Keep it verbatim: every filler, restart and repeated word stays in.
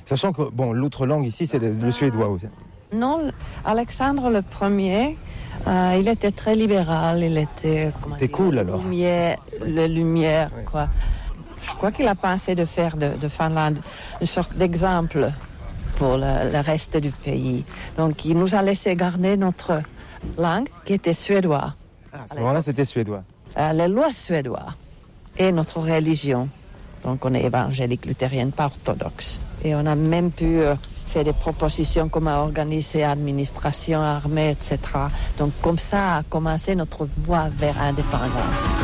Sachant que, bon, l'autre langue ici, c'est le, le suédois aussi. Non, Alexandre le Premier, euh, il était très libéral, il était... C'était cool, alors. Lumière, le lumière, oui. quoi. Je crois qu'il a pensé de faire de, de Finlande une sorte d'exemple pour le, le reste du pays. Donc, il nous a laissé garder notre langue, qui était suédois. Ah, à ce moment-là, c'était suédois. Euh, les lois suédoises et notre religion. Donc, on est évangélique, luthérienne, pas orthodoxe. Et on a même pu euh, faire des propositions comme à organiser administration, armée, et cetera. Donc, comme ça a commencé notre voie vers l'indépendance.